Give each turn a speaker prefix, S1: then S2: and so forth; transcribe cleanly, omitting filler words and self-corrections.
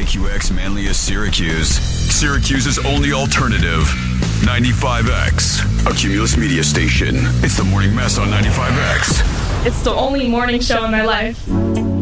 S1: KQX Manlius Syracuse. Syracuse's only alternative. 95X, a Cumulus media station. It's the Morning Mess on 95X.
S2: It's the only morning show in my life.